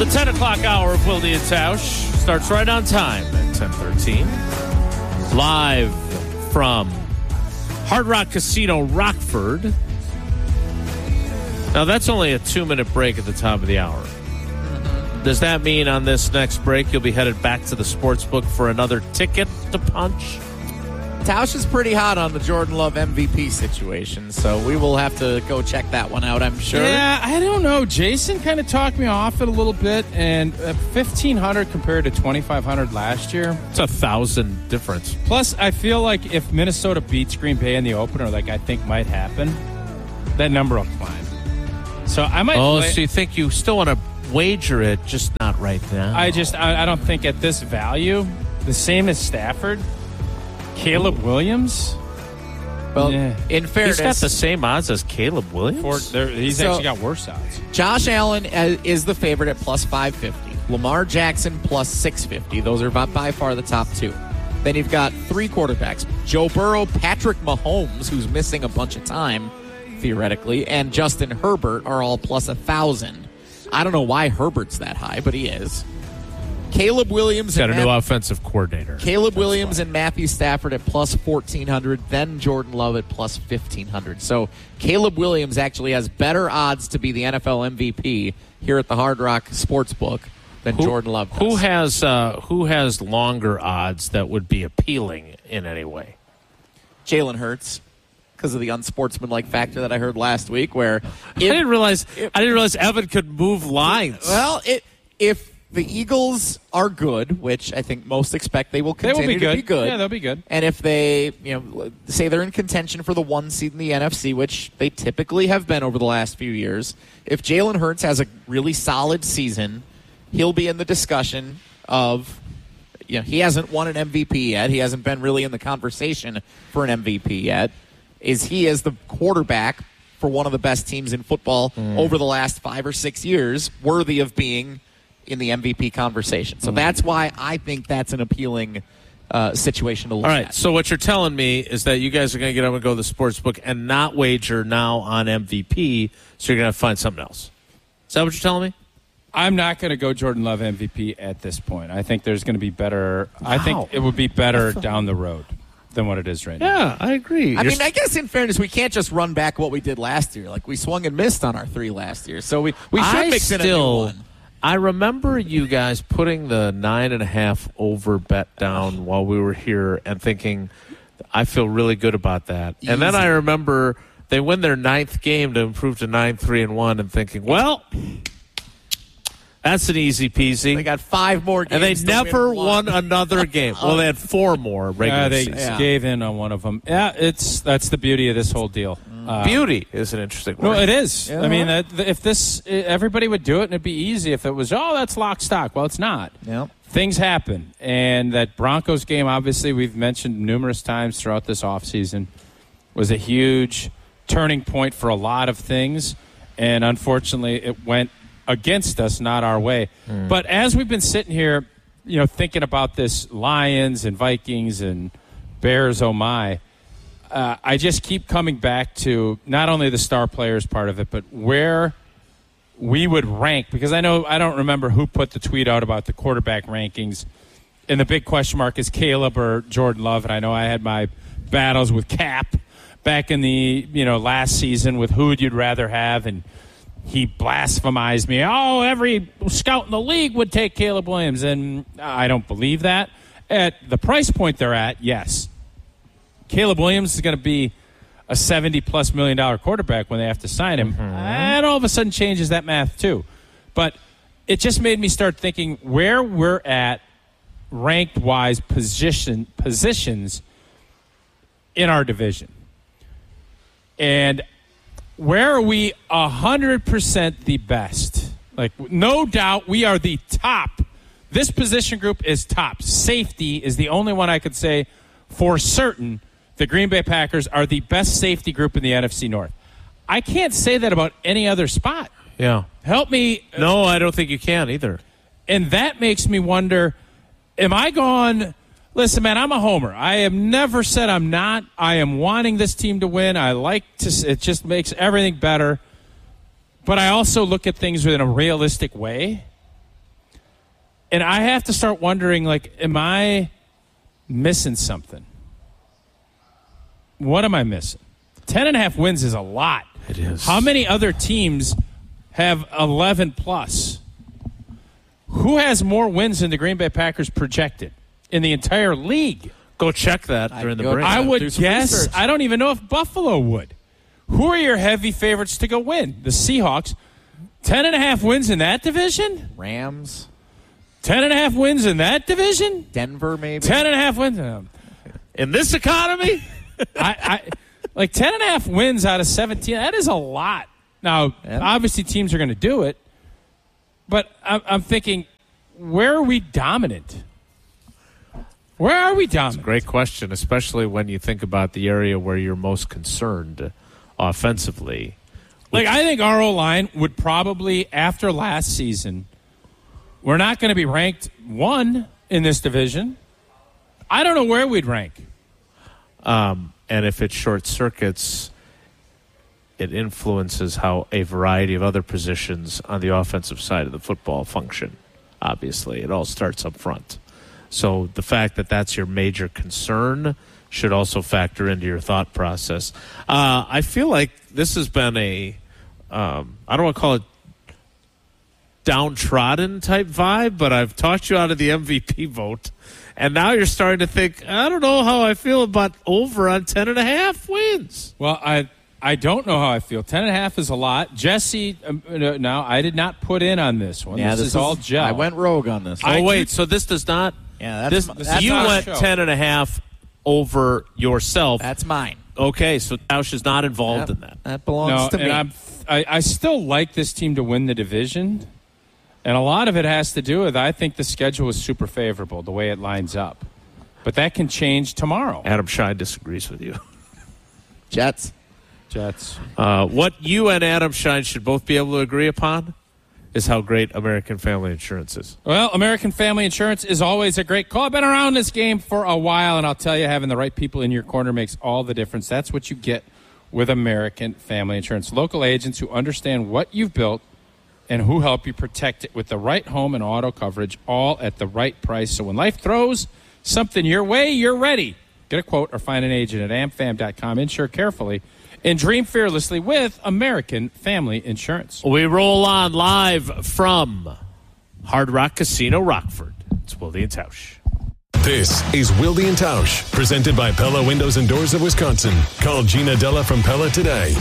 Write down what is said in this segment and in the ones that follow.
The 10 o'clock hour of Wilde and Tausch starts right on time at 10:13. Live from Hard Rock Casino, Rockford. Now, that's only a 2-minute break at the top of the hour. Does that mean on this next break you'll be headed back to the sports book for another ticket to punch? Tausch is pretty hot on the Jordan Love MVP situation, so we will have to go check that one out, I'm sure. Yeah, I don't know. Jason kind of talked me off it a little bit, and $1,500 compared to $2,500 last year. It's 1,000 difference. Plus, I feel like if Minnesota beats Green Bay in the opener, like I think might happen, that number will climb. So I might. So you think you still want to wager it, just not right now? I don't think at this value, the same as Stafford. Caleb Williams? Well, in fairness, he's got the same odds as Caleb Williams. He's actually got worse odds. Josh Allen is the favorite at plus 550. Lamar Jackson plus 650. Those are by far the top two. Then you've got three quarterbacks. Joe Burrow, Patrick Mahomes, who's missing a bunch of time, theoretically, and Justin Herbert are all plus 1,000. I don't know why Herbert's that high, but he is. Caleb Williams got a new offensive coordinator. Caleb Williams and Matthew Stafford at plus 1,400, then Jordan Love at plus 1,500. So Caleb Williams actually has better odds to be the NFL MVP here at the Hard Rock Sportsbook than Jordan Love does. Who has longer odds that would be appealing in any way? Jalen Hurts, because of the unsportsmanlike factor that I heard last week. Where I didn't realize Evan could move lines. Well, if the Eagles are good, which I think most expect they will continue to be good. Yeah, they'll be good. And if they, say they're in contention for the 1 seed in the NFC, which they typically have been over the last few years, if Jalen Hurts has a really solid season, he'll be in the discussion of, he hasn't won an MVP yet. He hasn't been really in the conversation for an MVP yet. Is he as the quarterback for one of the best teams in football over the last 5 or 6 years worthy of being in the MVP conversation? So that's why I think that's an appealing situation to look at. All right, so what you're telling me is that you guys are going to get up and go to the sports book and not wager now on MVP, so you're going to have to find something else. Is that what you're telling me? I'm not going to go Jordan Love MVP at this point. I think there's going to be better. Wow. I think it would be better down the road than what it is right now. Yeah, I agree. I guess in fairness, we can't just run back what we did last year. Like, we swung and missed on our 3 last year, so we should mix in a new one. I remember you guys putting the 9.5 over bet down while we were here and thinking, I feel really good about that. Easy. And then I remember they win their 9th game to improve to 9-3-1 and thinking, well, that's an easy peasy. They got 5 more games. And they never won another game. Well, they had 4 more regular season. They gave in on one of them. Yeah, that's the beauty of this whole deal. Beauty is an interesting word. No, it is. Yeah. I mean, everybody would do it, and it'd be easy if it was, that's lock stock. Well, it's not. Yep. Things happen. And that Broncos game, obviously, we've mentioned numerous times throughout this offseason, was a huge turning point for a lot of things. And unfortunately, it went against us, not our way. But as we've been sitting here, thinking about this Lions and Vikings and Bears, oh my, I just keep coming back to not only the star players part of it, but where we would rank, because I don't remember who put the tweet out about the quarterback rankings, and the big question mark is Caleb or Jordan Love, and I know I had my battles with Cap back in the last season with who you'd rather have, and he blasphemized me. Every scout in the league would take Caleb Williams, and I don't believe that. At the price point they're at, yes. Caleb Williams is going to be a $70+ million quarterback when they have to sign him. That all of a sudden changes that math too. But it just made me start thinking where we're at ranked-wise positions in our division. And where are we 100% the best? Like, no doubt we are the top. This position group is top. Safety is the only one I could say for certain the Green Bay Packers are the best safety group in the NFC North. I can't say that about any other spot. Yeah. Help me. No, I don't think you can either. And that makes me wonder, am I going, listen, man, I'm a homer. I have never said I'm not. I am wanting this team to win. It just makes everything better. But I also look at things in a realistic way. And I have to start wondering, like, am I missing something? What am I missing? 10.5 wins is a lot. It is. How many other teams have 11+? Who has more wins than the Green Bay Packers projected in the entire league? Go check that during the break. I would guess. research. I don't even know if Buffalo would. Who are your heavy favorites to go win? The Seahawks. 10.5 wins in that division? Rams, 10.5 wins in that division? Denver, maybe. 10.5 wins. In this economy? I like 10.5 wins out of 17. That is a lot. Now, obviously, teams are going to do it, but I'm thinking, where are we dominant? Where are we dominant? Great question, especially when you think about the area where you're most concerned offensively. Like, I think our O-line would probably, after last season, we're not going to be ranked 1 in this division. I don't know where we'd rank. And if it short circuits, it influences how a variety of other positions on the offensive side of the football function. Obviously, it all starts up front. So the fact that that's your major concern should also factor into your thought process. I feel like this has been I don't want to call it downtrodden type vibe, but I've talked you out of the MVP vote. And now you're starting to think, I don't know how I feel about over on 10.5 wins. Well, I don't know how I feel. 10.5 is a lot. Jesse, no, I did not put in on this one. Yeah, this is all Joe. I went rogue on this. Oh, wait, so this does not... Yeah, you went show. 10.5 over yourself. That's mine. Okay, so Tausch is not involved in that. That belongs to me. And I still like this team to win the division. And a lot of it has to do with, I think the schedule is super favorable, the way it lines up. But that can change tomorrow. Adam Schein disagrees with you. Jets. What you and Adam Schein should both be able to agree upon is how great American Family Insurance is. Well, American Family Insurance is always a great call. I've been around this game for a while, and I'll tell you, having the right people in your corner makes all the difference. That's what you get with American Family Insurance. Local agents who understand what you've built and who help you protect it with the right home and auto coverage, all at the right price. So when life throws something your way, you're ready. Get a quote or find an agent at amfam.com. Insure carefully and dream fearlessly with American Family Insurance. We roll on live from Hard Rock Casino, Rockford. It's Wilde and Tausch. This is Wilde and Tausch, presented by Pella Windows and Doors of Wisconsin. Call Gina Della from Pella today,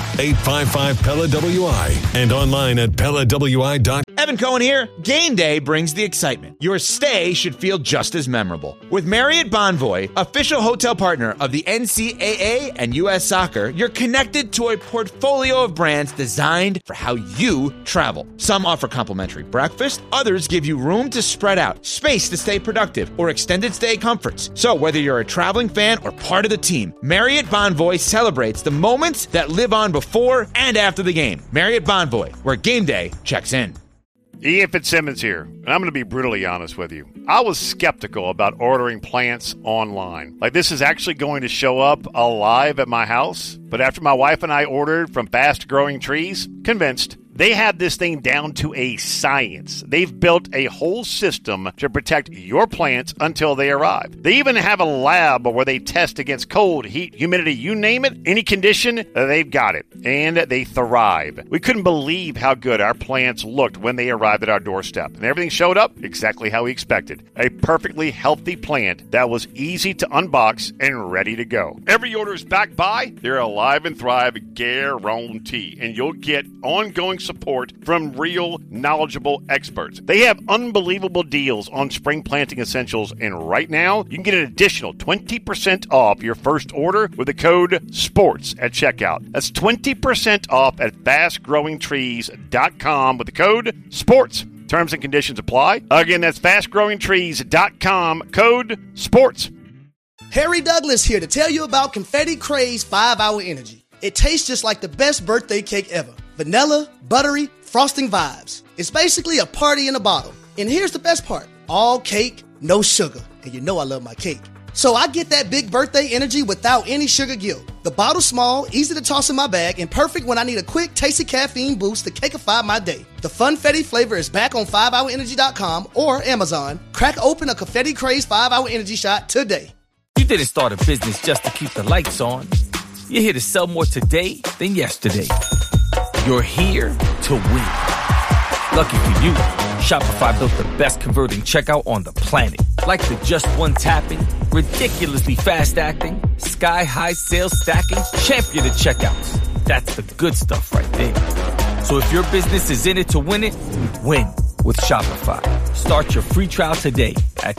855-PELLA-WI, and online at PellaWI.com. Evan Cohen here. Game day brings the excitement. Your stay should feel just as memorable. With Marriott Bonvoy, official hotel partner of the NCAA and U.S. Soccer, you're connected to a portfolio of brands designed for how you travel. Some offer complimentary breakfast, others give you room to spread out, space to stay productive, or extended stay comforts. So whether you're a traveling fan or part of the team, Marriott Bonvoy celebrates the moments that live on before and after the game. Marriott Bonvoy, where game day checks in. Ian Fitzsimmons here, and I'm going to be brutally honest with you. I was skeptical about ordering plants online. Like, this is actually going to show up alive at my house. But after my wife and I ordered from Fast Growing Trees, convinced. They have this thing down to a science. They've built a whole system to protect your plants until they arrive. They even have a lab where they test against cold, heat, humidity, you name it, any condition, they've got it. And they thrive. We couldn't believe how good our plants looked when they arrived at our doorstep. And everything showed up exactly how we expected. A perfectly healthy plant that was easy to unbox and ready to go. Every order is backed by their Alive and Thrive guarantee. And you'll get ongoing support from real, knowledgeable experts. They have unbelievable deals on spring planting essentials, and right now, you can get an additional 20% off your first order with the code SPORTS at checkout. That's 20% off at fastgrowingtrees.com with the code SPORTS. Terms and conditions apply. Again, that's fastgrowingtrees.com, code SPORTS. Harry Douglas here to tell you about Confetti Craze 5-Hour Energy. It tastes just like the best birthday cake ever. Vanilla, buttery, frosting vibes. It's basically a party in a bottle. And here's the best part. All cake, no sugar. And you know I love my cake. So I get that big birthday energy without any sugar guilt. The bottle's small, easy to toss in my bag, and perfect when I need a quick, tasty caffeine boost to cakeify my day. The Funfetti flavor is back on 5hourenergy.com or Amazon. Crack open a Confetti Craze 5-Hour Energy shot today. You didn't start a business just to keep the lights on. You're here to sell more today than yesterday. You're here to win. Lucky for you, Shopify built the best converting checkout on the planet. Like the just one tapping, ridiculously fast acting, sky-high sales stacking, champion of checkouts. That's the good stuff right there. So if your business is in it to win it, win with Shopify. Start your free trial today at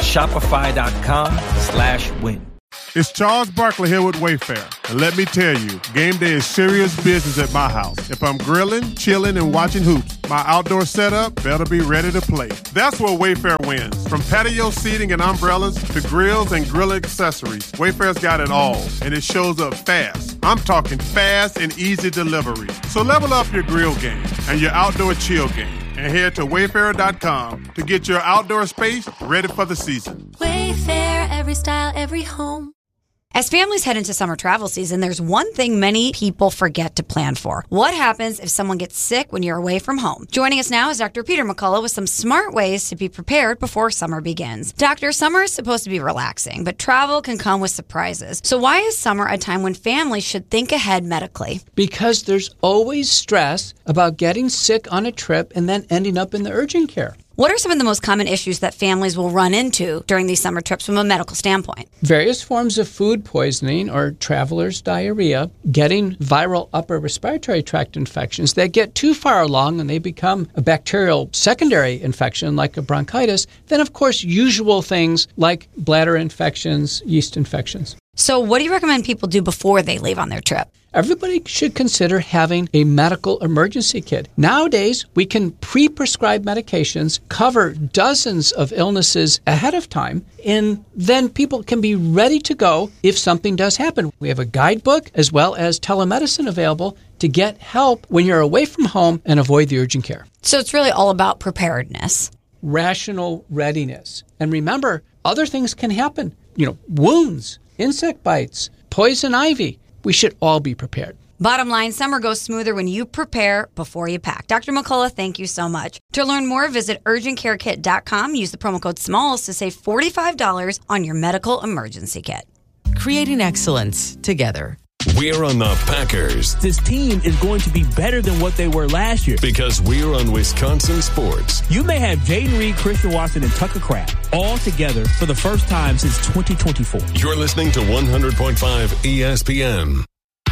shopify.com/win. It's Charles Barkley here with Wayfair. And let me tell you, game day is serious business at my house. If I'm grilling, chilling, and watching hoops, my outdoor setup better be ready to play. That's where Wayfair wins. From patio seating and umbrellas to grills and grill accessories, Wayfair's got it all, and it shows up fast. I'm talking fast and easy delivery. So level up your grill game and your outdoor chill game, and head to Wayfair.com to get your outdoor space ready for the season. Wayfair, every style, every home. As families head into summer travel season, there's one thing many people forget to plan for. What happens if someone gets sick when you're away from home? Joining us now is Dr. Peter McCullough with some smart ways to be prepared before summer begins. Doctor, summer is supposed to be relaxing, but travel can come with surprises. So why is summer a time when families should think ahead medically? Because there's always stress about getting sick on a trip and then ending up in the urgent care. What are some of the most common issues that families will run into during these summer trips from a medical standpoint? Various forms of food poisoning or traveler's diarrhea, getting viral upper respiratory tract infections that get too far along and they become a bacterial secondary infection like a bronchitis. Then, of course, usual things like bladder infections, yeast infections. So what do you recommend people do before they leave on their trip? Everybody should consider having a medical emergency kit. Nowadays, we can pre-prescribe medications, cover dozens of illnesses ahead of time, and then people can be ready to go if something does happen. We have a guidebook as well as telemedicine available to get help when you're away from home and avoid the urgent care. So it's really all about preparedness. Rational readiness. And remember, other things can happen. Wounds, insect bites, poison ivy. We should all be prepared. Bottom line, summer goes smoother when you prepare before you pack. Dr. McCullough, thank you so much. To learn more, visit urgentcarekit.com. Use the promo code SMALLS to save $45 on your medical emergency kit. Creating excellence together. We're on the Packers. This team is going to be better than what they were last year. Because we're on Wisconsin Sports. You may have Jaden Reed, Christian Watson, and Tucker Kraft all together for the first time since 2024. You're listening to 100.5 ESPN.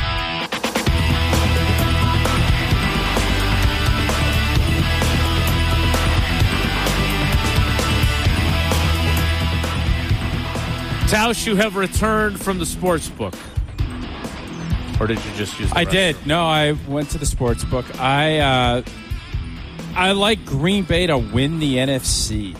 Tausch, you have returned from the sports book. Or did you just use the I restroom? did. No, I went to the sports book. I like Green Bay to win the NFC.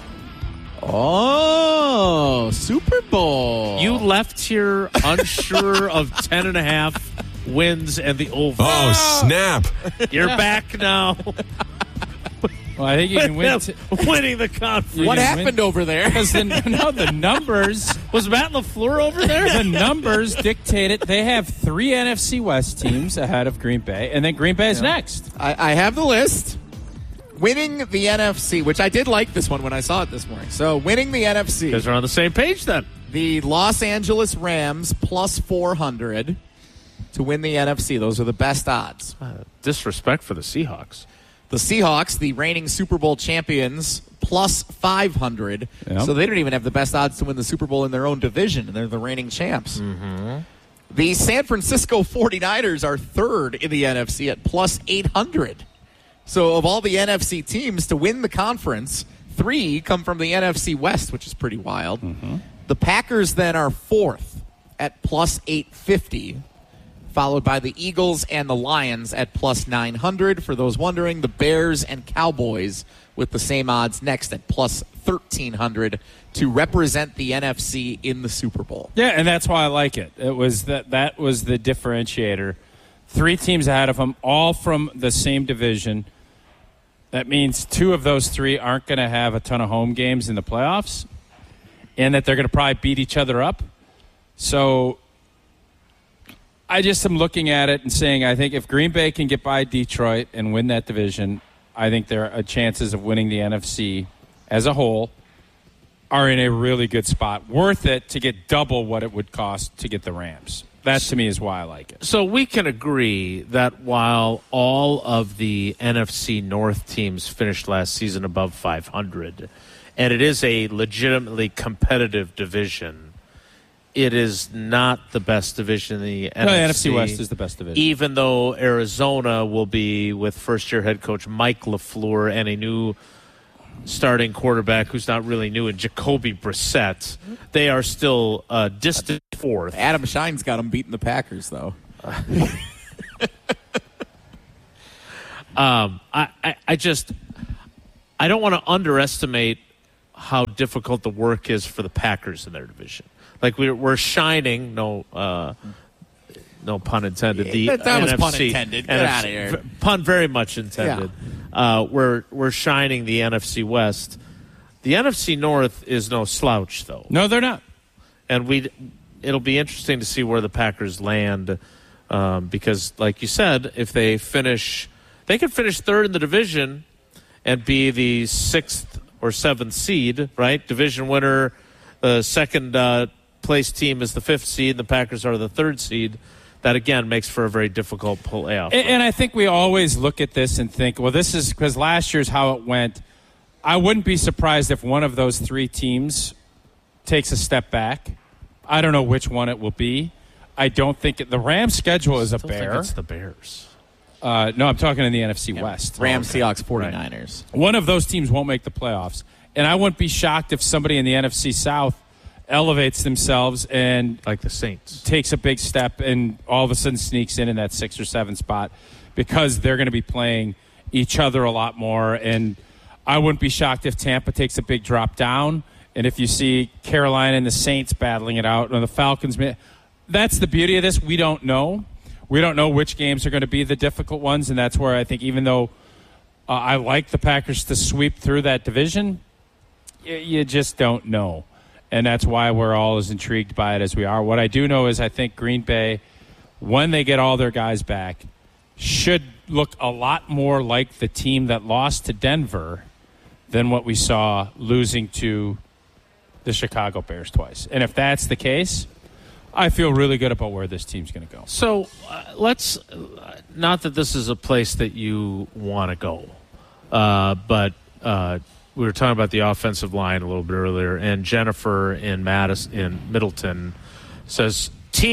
Oh, Super Bowl. You left here unsure of 10.5 wins and the over. Oh, snap. You're back now. Well, I think you can win. Winning the conference. What happened over there? Because the numbers. Was Matt LaFleur over there? The numbers dictate it. They have 3 NFC West teams ahead of Green Bay, and then Green Bay is next. I have the list. Winning the NFC, which I did like this one when I saw it this morning. So winning the NFC. You guys are on the same page then. The Los Angeles Rams plus 400 to win the NFC. Those are the best odds. Disrespect for the Seahawks. The Seahawks, the reigning Super Bowl champions, plus 500. Yep. So they don't even have the best odds to win the Super Bowl in their own division, and they're the reigning champs. Mm-hmm. The San Francisco 49ers are third in the NFC at plus 800. So of all the NFC teams to win the conference, 3 come from the NFC West, which is pretty wild. Mm-hmm. The Packers then are fourth at plus 850. Followed by the Eagles and the Lions at plus 900. For those wondering, the Bears and Cowboys with the same odds next at plus 1,300 to represent the NFC in the Super Bowl. Yeah, and that's why I like it. It was that was the differentiator. 3 teams ahead of them, all from the same division. That means 2 of those 3 aren't going to have a ton of home games in the playoffs, and that they're going to probably beat each other up. So I just am looking at it and saying I think if Green Bay can get by Detroit and win that division, I think there are chances of winning the NFC as a whole are in a really good spot. Worth it to get double what it would cost to get the Rams. That, to me, is why I like it. So we can agree that while all of the NFC North teams finished last season above 500, and it is a legitimately competitive division, it is not the best division in the NFC. No, the NFC West is the best division. Even though Arizona will be with first-year head coach Mike LaFleur and a new starting quarterback who's not really new, and Jacoby Brissett, they are still distant fourth. Adam Shine's got them beating the Packers, though. I don't want to underestimate how difficult the work is for the Packers in their division. Like we're shining, no pun intended. The that was NFC, pun intended. Get out of here. Pun very much intended. Yeah. We're shining the NFC West. The NFC North is no slouch, though. No, they're not. And it'll be interesting to see where the Packers land because, like you said, if they could finish third in the division and be the 6th or 7th seed, right? Division winner, the second place team is the 5th seed, and the Packers are the 3rd seed. That, again, makes for a very difficult playoff. And I think we always look at this and think, well, this is because last year's how it went. I wouldn't be surprised if one of those 3 teams takes a step back. I don't know which one it will be. I don't think the Rams' schedule is a bear. Think it's the Bears. No, I'm talking in the NFC West. Rams, Seahawks, 49ers. Right. One of those teams won't make the playoffs. And I wouldn't be shocked if somebody in the NFC South elevates themselves and like the Saints takes a big step and all of a sudden sneaks in that 6 or 7 spot because they're going to be playing each other a lot more. And I wouldn't be shocked if Tampa takes a big drop down. And if you see Carolina and the Saints battling it out, or the Falcons, that's the beauty of this. We don't know. We don't know which games are going to be the difficult ones, and that's where I think even though I like the Packers to sweep through that division, you just don't know. And that's why we're all as intrigued by it as we are. What I do know is I think Green Bay, when they get all their guys back, should look a lot more like the team that lost to Denver than what we saw losing to the Chicago Bears twice. And if that's the case, I feel really good about where this team's going to go. So let's not that this is a place that you want to go, but we were talking about the offensive line a little bit earlier, and Jennifer in Middleton says,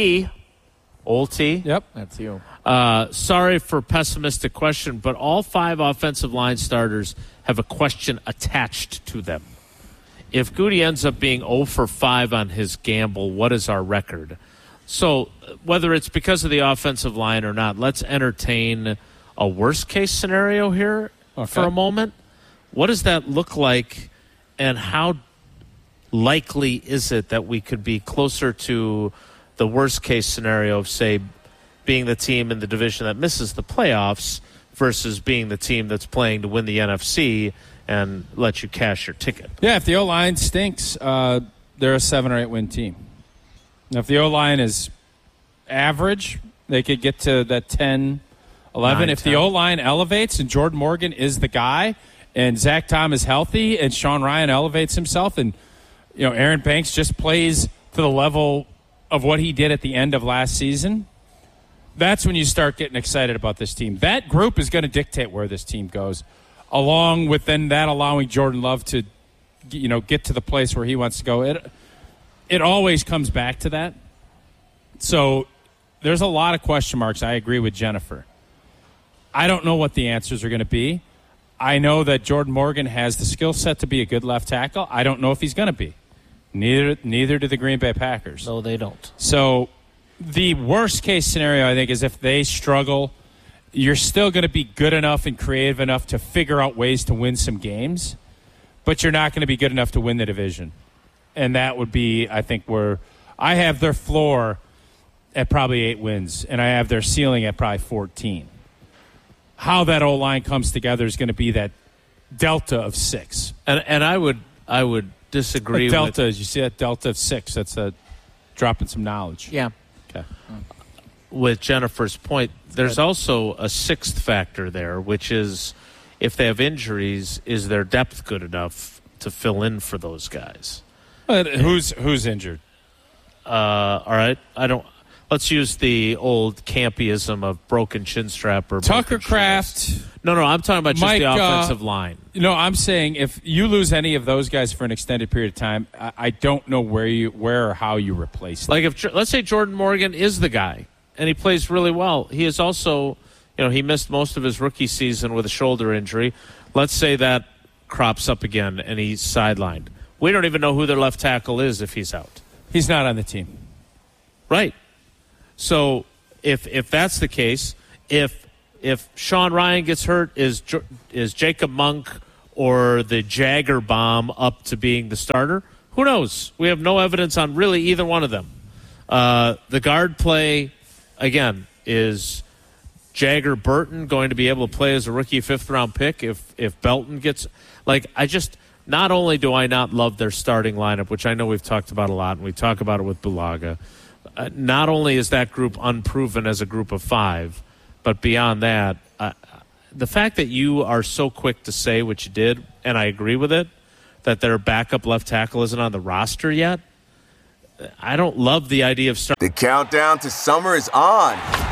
old T. Yep, that's you. Sorry for pessimistic question, but all 5 offensive line starters have a question attached to them. If Goody ends up being 0 for 5 on his gamble, what is our record? So whether it's because of the offensive line or not, let's entertain a worst-case scenario here for a moment. What does that look like, and how likely is it that we could be closer to the worst-case scenario of, say, being the team in the division that misses the playoffs versus being the team that's playing to win the NFC and let you cash your ticket? Yeah, if the O-line stinks, they're a 7 or 8 win team. Now, if the O-line is average, they could get to that 10, 11. If the O-line elevates and Jordan Morgan is the guy and Zach Tom is healthy and Sean Ryan elevates himself and Aaron Banks just plays to the level of what he did at the end of last season, that's when you start getting excited about this team. That group is going to dictate where this team goes, along with then that allowing Jordan Love to, get to the place where he wants to go. It always comes back to that. So there's a lot of question marks. I agree with Jennifer. I don't know what the answers are going to be. I know that Jordan Morgan has the skill set to be a good left tackle. I don't know if he's going to be. Neither do the Green Bay Packers. No, they don't. So the worst-case scenario, I think, is if they struggle, you're still going to be good enough and creative enough to figure out ways to win some games, but you're not going to be good enough to win the division. And that would be, I think, where I have their floor at probably 8 wins, and I have their ceiling at probably 14. How that O-line comes together is going to be that delta of 6. And I would disagree. A delta, you see that delta of 6? That's a dropping some knowledge. Yeah. Okay. With Jennifer's point, there's also a sixth factor there, which is if they have injuries, is their depth good enough to fill in for those guys? Who's injured? All right. Let's use the old campyism of broken chin strap or Tucker Kraft. No, I'm talking about just Mike, the offensive line. I'm saying if you lose any of those guys for an extended period of time, I don't know where or how you replace them. Like let's say Jordan Morgan is the guy and he plays really well. He is also, he missed most of his rookie season with a shoulder injury. Let's say that crops up again and he's sidelined. We don't even know who their left tackle is if he's out. He's not on the team. Right. So if that's the case, if Sean Ryan gets hurt, is Jacob Monk or the Jagger bomb up to being the starter? Who knows? We have no evidence on really either one of them. The guard play, again, is Jagger Burton going to be able to play as a rookie 5th-round pick if Belton gets – not only do I not love their starting lineup, which I know we've talked about a lot, and we talk about it with Bulaga, not only is that group unproven as a group of 5, but beyond that, the fact that you are so quick to say what you did, and I agree with it, that their backup left tackle isn't on the roster yet, I don't love the idea of starting. The countdown to summer is on.